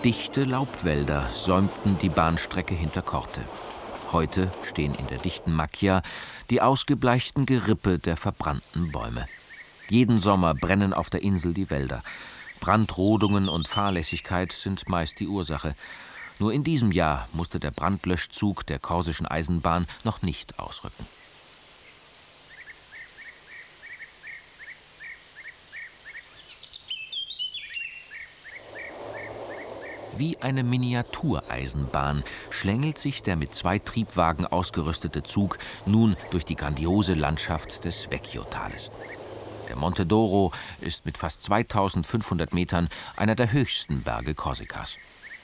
Dichte Laubwälder säumten die Bahnstrecke hinter Corte. Heute stehen in der dichten Macchia die ausgebleichten Gerippe der verbrannten Bäume. Jeden Sommer brennen auf der Insel die Wälder. Brandrodungen und Fahrlässigkeit sind meist die Ursache. Nur in diesem Jahr musste der Brandlöschzug der korsischen Eisenbahn noch nicht ausrücken. Wie eine Miniatureisenbahn schlängelt sich der mit 2 Triebwagen ausgerüstete Zug nun durch die grandiose Landschaft des Vecchio-Tales. Der Monte d'Oro ist mit fast 2500 Metern einer der höchsten Berge Korsikas.